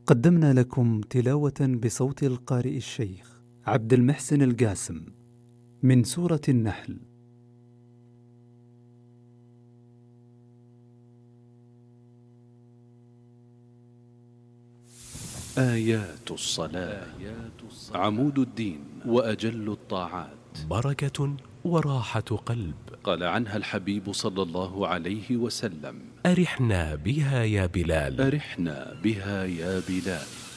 قدمنا لكم تلاوة بصوت القارئ الشيخ عبد المحسن القاسم من سورة النحل. آيات الصلاة عمود الدين وأجل الطاعات، بركة وراحة قلب. قال عنها الحبيب صلى الله عليه وسلم: أرحنا بها يا بلال. أرحنا بها يا بلال.